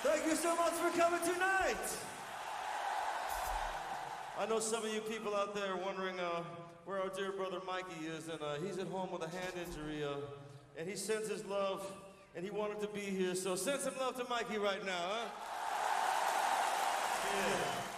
Thank you so much for coming tonight. I know some of you people out there wondering where our dear brother Mikey is, and he's at home with a hand injury, and he sends his love, and he wanted to be here, so send some love to Mikey right now, huh? Yeah.